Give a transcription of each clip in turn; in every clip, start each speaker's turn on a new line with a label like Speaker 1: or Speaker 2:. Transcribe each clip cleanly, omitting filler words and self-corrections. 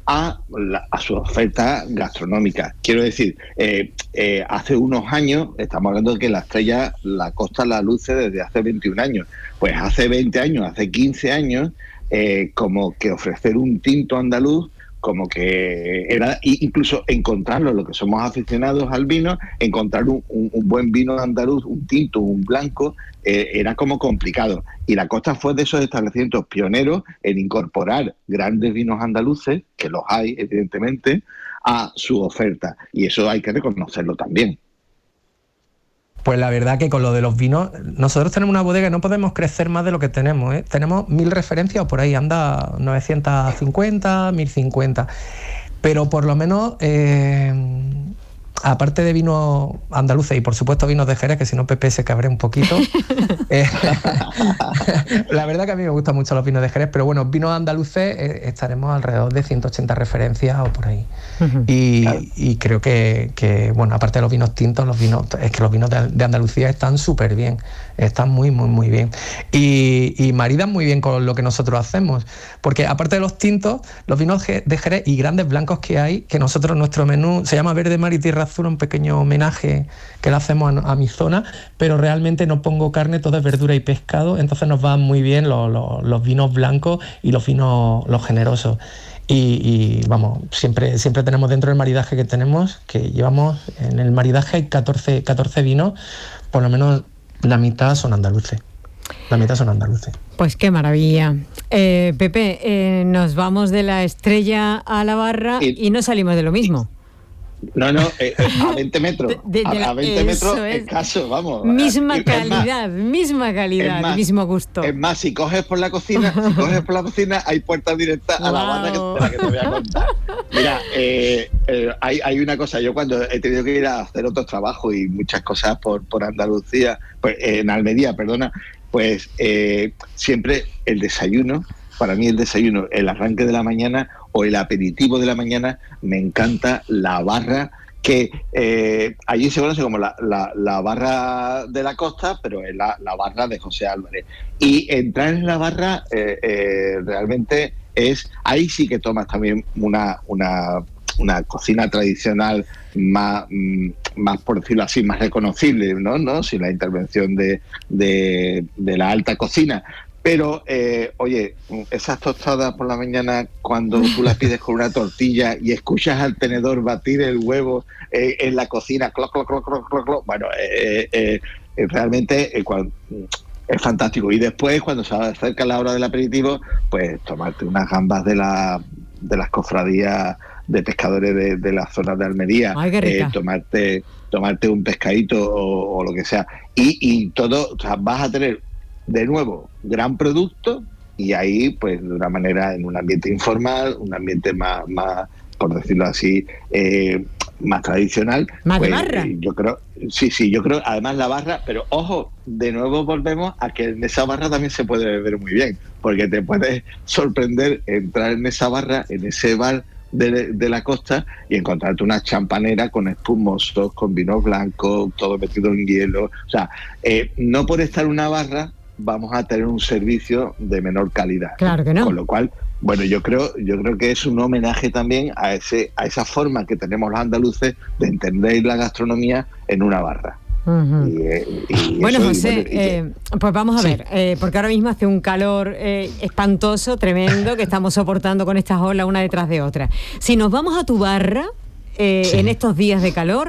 Speaker 1: a su oferta gastronómica. Quiero decir, hace unos años, estamos hablando de que la Estrella, la Costa la luce desde hace 21 años. Pues hace 20 años, hace 15 años, como que ofrecer un tinto andaluz, como que era, incluso encontrarlo, lo que somos aficionados al vino, encontrar un buen vino andaluz, un tinto, un blanco, era como complicado. Y la Costa fue de esos establecimientos pioneros en incorporar grandes vinos andaluces, que los hay, evidentemente, a su oferta. Y eso hay que reconocerlo también.
Speaker 2: Pues la verdad que con lo de los vinos, nosotros tenemos una bodega y no podemos crecer más de lo que tenemos, ¿eh? Tenemos 1000 referencias o por ahí, anda 950, 1050. Pero por lo menos, aparte de vinos andaluces y por supuesto vinos de Jerez, que si no Pepe se cabrea un poquito. La verdad que a mí me gustan mucho los vinos de Jerez, pero bueno, vinos andaluces estaremos alrededor de 180 referencias o por ahí. Uh-huh. Y creo que, bueno, aparte de los vinos tintos, los vinos de Andalucía están súper bien, están muy, muy, muy bien. Y maridan muy bien con lo que nosotros hacemos, porque aparte de los tintos, los vinos de Jerez y grandes blancos que hay, que nosotros, nuestro menú se llama Verde Mar y Tierra Azul, un pequeño homenaje que le hacemos a mi zona, pero realmente no pongo carne, todo es verdura y pescado, entonces nos van muy bien los vinos blancos y los vinos generosos. Y vamos, siempre tenemos dentro del maridaje que tenemos, que llevamos en el maridaje hay 14 vinos, por lo menos la mitad son andaluces. Pues qué maravilla.
Speaker 3: Pepe, nos vamos de la Estrella a la Barra y no salimos de lo mismo.
Speaker 1: No, a 20 metros. A 20 metros escaso, vamos.
Speaker 3: Misma calidad, mismo gusto.
Speaker 1: Es más, si coges por la cocina, hay puertas directas a la barra de la que te voy a contar. Mira, hay una cosa, yo cuando he tenido que ir a hacer otros trabajos y muchas cosas por Andalucía, pues, en Almería, perdona, pues siempre el desayuno, para mí el desayuno, el arranque de la mañana o el aperitivo de la mañana, me encanta la barra, que allí se conoce como la barra de la Costa, pero es la barra de José Álvarez. Y entrar en la barra realmente ahí sí que tomas también una cocina tradicional más, por decirlo así, más reconocible, ¿no? Sin la intervención de la alta cocina. Pero, oye, esas tostadas por la mañana, cuando tú las pides con una tortilla y escuchas al tenedor batir el huevo en la cocina, cloc, cloc, cloc, cloc, cloc, cloc, bueno, realmente es fantástico. Y después, cuando se acerca la hora del aperitivo, pues tomarte unas gambas de las cofradías de pescadores de la zona de Almería.
Speaker 3: Ay, qué rica.
Speaker 1: Tomarte un pescadito o lo que sea. Y todo, o sea, vas a tener de nuevo gran producto y ahí pues de una manera en un ambiente informal, un ambiente más por decirlo así, más tradicional.
Speaker 3: Más pues, de barra.
Speaker 1: Yo creo además la barra, pero ojo, de nuevo volvemos a que en esa barra también se puede beber muy bien, porque te puedes sorprender entrar en esa barra, en ese bar de la Costa y encontrarte una champanera con espumosos, con vino blanco, todo metido en hielo. O sea, no por estar en una barra vamos a tener un servicio de menor calidad.
Speaker 3: Claro que no.
Speaker 1: Con lo cual, bueno, yo creo que es un homenaje también a esa forma que tenemos los andaluces de entender la gastronomía en una barra.
Speaker 3: Uh-huh. Bueno, José, pues vamos a ver, porque ahora mismo hace un calor espantoso, tremendo, que estamos soportando con estas olas una detrás de otra. Si nos vamos a tu barra en estos días de calor,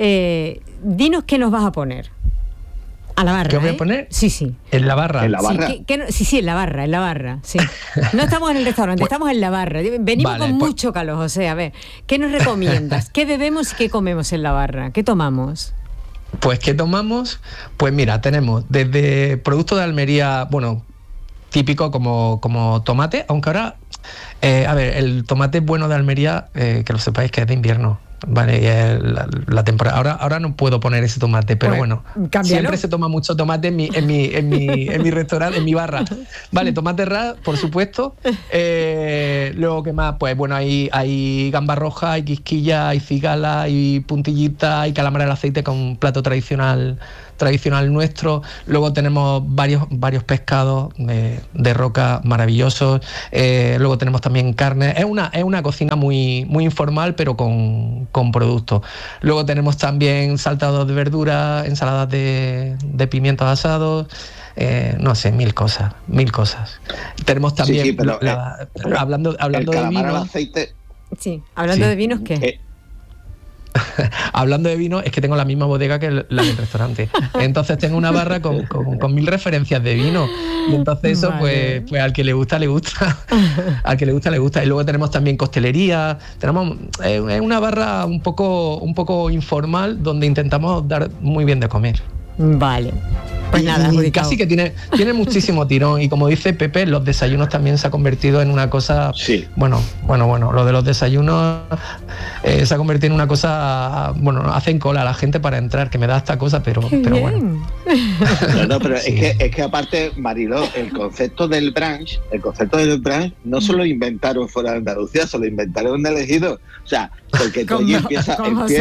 Speaker 3: dinos qué nos vas a poner. A la barra.
Speaker 2: ¿Qué voy a poner?
Speaker 3: Sí.
Speaker 2: ¿En la barra?
Speaker 1: ¿En la barra?
Speaker 3: Sí, en la barra, sí. No estamos en el restaurante, estamos en la barra. Venimos con mucho calor, José. A ver, ¿qué nos recomiendas? ¿Qué bebemos y qué comemos en la barra? ¿Qué tomamos?
Speaker 2: Pues, ¿qué tomamos? Pues mira, tenemos desde productos de Almería, bueno, típico como tomate, aunque ahora, a ver, el tomate bueno de Almería, que lo sepáis que es de invierno. Vale, la temporada. Ahora no puedo poner ese tomate, pero bueno, siempre se toma mucho tomate en mi restaurante, en mi barra. Vale, tomate ras, por supuesto. Luego, ¿qué más? Pues bueno, hay gamba roja, hay quisquilla, hay cigala, hay puntillita, hay calamar al aceite, con un plato tradicional nuestro. Luego tenemos varios pescados de roca maravillosos. Luego tenemos también carne. Es una cocina muy, muy informal, pero con productos. Luego tenemos también saltados de verdura, ensaladas de pimientos asados. No sé, mil cosas. Tenemos también,
Speaker 1: sí, pero,
Speaker 2: hablando de vino,
Speaker 1: aceite.
Speaker 3: Sí, hablando de vinos, ¿qué?
Speaker 2: Hablando de vino, es que tengo la misma bodega que la del restaurante. Entonces tengo una barra con 1000 referencias de vino. Y entonces eso, vale. pues al que le gusta, le gusta. Al que le gusta, le gusta. Y luego tenemos también costelería. Tenemos una barra un poco informal, donde intentamos dar muy bien de comer.
Speaker 3: Vale. Pues nada,
Speaker 2: y casi que tiene muchísimo tirón. Y como dice Pepe, los desayunos también se ha convertido en una cosa. Sí. Bueno, lo de los desayunos se ha convertido en una cosa. Bueno, hacen cola a la gente para entrar, que me da esta cosa, pero bueno.
Speaker 1: No, pero sí. es que aparte, Mariló, el concepto del brunch no solo inventaron fuera de Andalucía, se lo inventaron en El Ejido. O sea, porque tú allí empiezas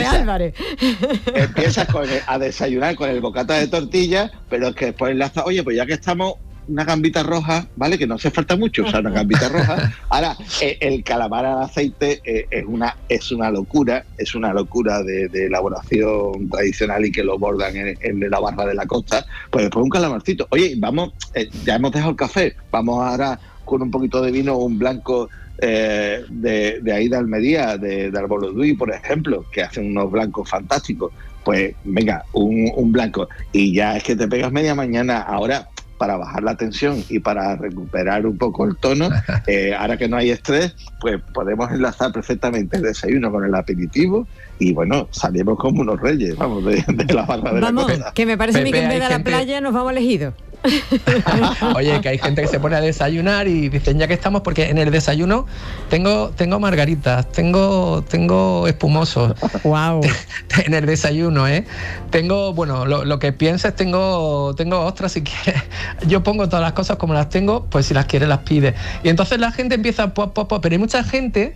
Speaker 1: a desayunar con el bocata de tortilla, pero es que después enlaza, oye, pues ya que estamos, una gambita roja, ¿vale? Que no hace falta mucho, o sea, una gambita roja. Ahora, el calamar al aceite es una locura de elaboración tradicional y que lo bordan en la barra de la costa. Pues después un calamarcito. Oye, vamos, ya hemos dejado el café, vamos ahora con un poquito de vino, un blanco de ahí de Almería, de Arbolodui, por ejemplo, que hacen unos blancos fantásticos. Pues venga, un blanco. Y ya es que te pegas media mañana. Ahora, para bajar la tensión y para recuperar un poco el tono, ahora que no hay estrés, pues podemos enlazar perfectamente el desayuno con el aperitivo y bueno, salimos como unos reyes, vamos, de la barra de la costa.
Speaker 3: Que me parece a mí que en vez de la playa nos vamos al Ejido.
Speaker 2: Oye, que hay gente que se pone a desayunar y dicen, ya que estamos, porque en el desayuno tengo margaritas, tengo espumosos.
Speaker 3: Wow.
Speaker 2: En el desayuno, tengo, bueno, lo que pienses, tengo ostras, si quieres. Yo pongo todas las cosas como las tengo, pues si las quieres las pides. Y entonces la gente empieza, pero hay mucha gente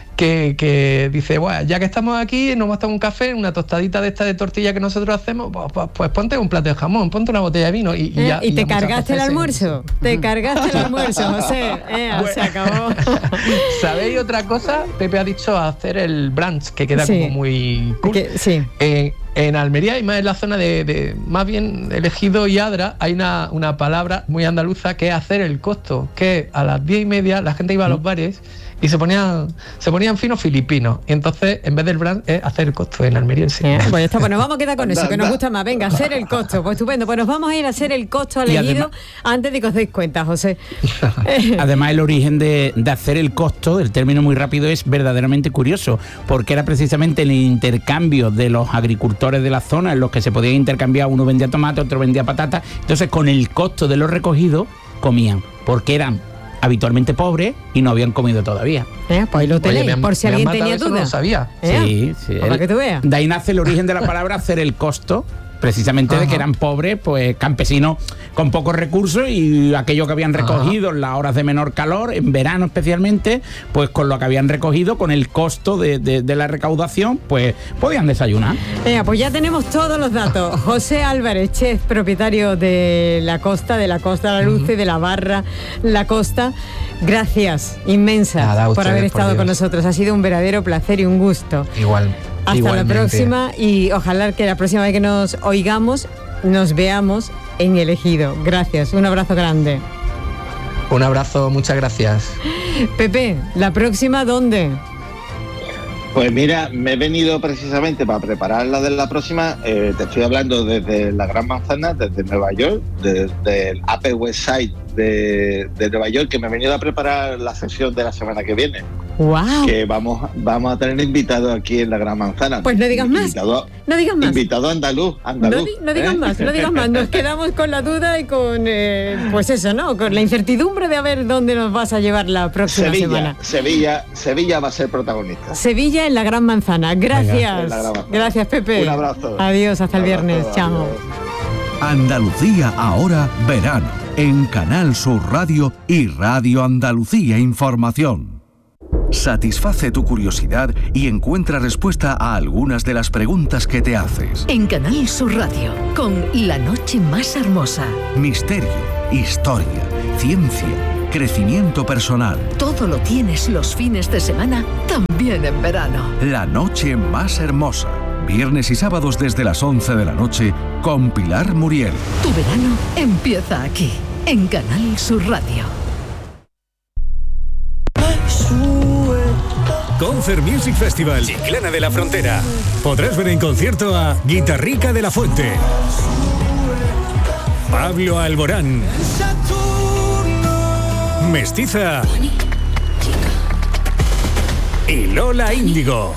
Speaker 2: que dice, bueno, ya que estamos aquí, nos vamos a tomar un café, una tostadita de esta de tortilla que nosotros hacemos, pues ponte un plato de jamón, ponte una botella de vino y ya.
Speaker 3: ¿Y te cargaste el almuerzo? ¿Te cargaste el almuerzo, José? Bueno, se acabó.
Speaker 2: ¿Sabéis otra cosa? Pepe ha dicho hacer el brunch, que queda como muy cool.
Speaker 3: Sí.
Speaker 2: En Almería y más en la zona de más bien El Ejido y Adra hay una palabra muy andaluza que es hacer el costo, que a las 10:30 la gente iba a los bares y se ponían finos filipinos. Y entonces, en vez del brand, es hacer el costo en almeriense.
Speaker 3: Pues está, pues nos vamos a quedar con eso, que nos gusta más. Venga, hacer el costo. Pues estupendo. Pues nos vamos a ir a hacer el costo al Ejido antes de que os deis cuenta, José.
Speaker 4: Además, el origen de hacer el costo, del término muy rápido, es verdaderamente curioso, porque era precisamente el intercambio de los agricultores de la zona en los que se podían intercambiar. Uno vendía tomate, otro vendía patata. Entonces, con el costo de los recogidos, comían, porque eran habitualmente pobres y no habían comido todavía.
Speaker 3: Pues ahí lo tenéis, por si alguien tenía dudas.
Speaker 2: No lo sabía.
Speaker 4: Sí.
Speaker 3: Para que tú veas.
Speaker 4: De ahí nace el origen de la palabra hacer el costo, precisamente de que eran pobres, pues campesinos con pocos recursos, y aquello que habían recogido en las horas de menor calor, en verano especialmente, pues con lo que habían recogido, con el costo de la recaudación, pues podían desayunar.
Speaker 3: Pues ya tenemos todos los datos. José Álvarez, chef, propietario de La Costa La Luz y de la barra La Costa. Gracias inmensas por haber estado con nosotros. Ha sido un verdadero placer y un gusto. Hasta la próxima, y ojalá que la próxima vez que nos oigamos nos veamos en El Ejido. Gracias, un abrazo grande.
Speaker 2: Un abrazo, muchas gracias.
Speaker 3: Pepe, ¿la próxima dónde?
Speaker 1: Pues mira, me he venido precisamente para preparar la de la próxima. Te estoy hablando desde la Gran Manzana, desde Nueva York, desde el Upper West Side de Nueva York, que me he venido a preparar la sesión de la semana que viene.
Speaker 3: Wow.
Speaker 1: Que vamos a tener invitados aquí en la Gran Manzana.
Speaker 3: Pues no digas más. No digas más.
Speaker 1: Invitado andaluz.
Speaker 3: No digas más, no digas más. Nos quedamos con la duda y con, pues eso, ¿no? Con la incertidumbre de a ver dónde nos vas a llevar la próxima semana.
Speaker 1: Sevilla va a ser protagonista.
Speaker 3: Sevilla en la Gran Manzana. Gracias. Gracias, Pepe.
Speaker 1: Un abrazo.
Speaker 3: Adiós, hasta el viernes. Chao.
Speaker 1: Adiós.
Speaker 5: Andalucía ahora verano. En Canal Sur Radio y Radio Andalucía Información. Satisface tu curiosidad y encuentra respuesta a algunas de las preguntas que te haces.
Speaker 6: En Canal Sur Radio, con La Noche Más Hermosa.
Speaker 5: Misterio, historia, ciencia, crecimiento personal.
Speaker 6: Todo lo tienes los fines de semana, también en verano.
Speaker 5: La Noche Más Hermosa. Viernes y sábados desde las 11 de la noche con Pilar Muriel.
Speaker 6: Tu verano empieza aquí, en Canal Sur Radio.
Speaker 7: Concert Music Festival, Chiclana de la Frontera. Podrás ver en concierto a Guitarrica de la Fuente, Pablo Alborán, Mestiza y Lola Índigo.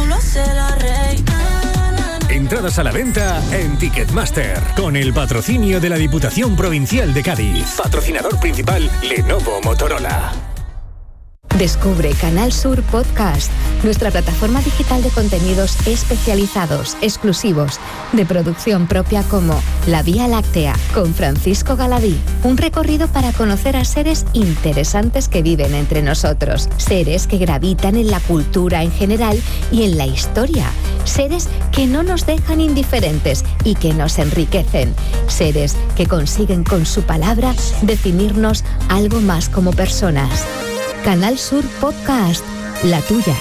Speaker 7: Entradas a la venta en Ticketmaster, con el patrocinio de la Diputación Provincial de Cádiz. Patrocinador principal, Lenovo Motorola.
Speaker 8: Descubre Canal Sur Podcast, nuestra plataforma digital de contenidos especializados, exclusivos, de producción propia como La Vía Láctea, con Francisco Galadí. Un recorrido para conocer a seres interesantes que viven entre nosotros, seres que gravitan en la cultura en general y en la historia, seres que no nos dejan indiferentes y que nos enriquecen, seres que consiguen con su palabra definirnos algo más como personas. Canal Sur Podcast, la tuya.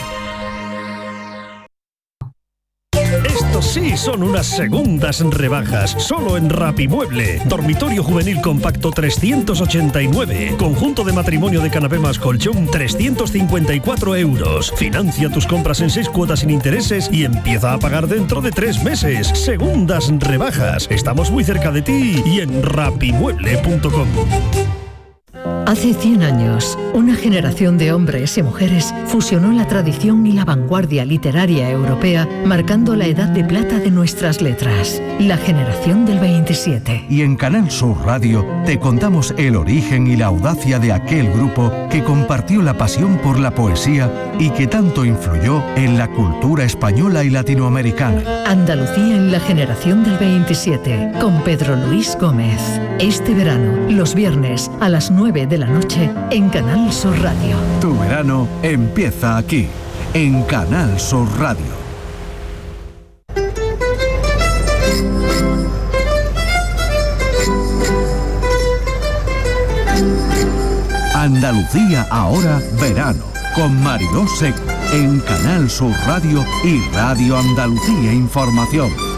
Speaker 7: Estos sí son unas segundas rebajas, solo en Rapimueble. Dormitorio juvenil compacto 389. Conjunto de matrimonio de canapé más colchón 354 euros. Financia tus compras en 6 cuotas sin intereses y empieza a pagar dentro de 3 meses. Segundas rebajas. Estamos muy cerca de ti y en rapimueble.com.
Speaker 6: Hace 100 años, una generación de hombres y mujeres fusionó la tradición y la vanguardia literaria europea, marcando la edad de plata de nuestras letras, la generación del 27.
Speaker 5: Y en Canal Sur Radio te contamos el origen y la audacia de aquel grupo que compartió la pasión por la poesía y que tanto influyó en la cultura española y latinoamericana.
Speaker 6: Andalucía en la generación del 27, con Pedro Luis Gómez. Este verano, los viernes a las 9 de la noche en Canal Sur Radio.
Speaker 5: Tu verano empieza aquí, en Canal Sur Radio. Andalucía ahora verano, con Mariló Seco, en Canal Sur Radio y Radio Andalucía Información.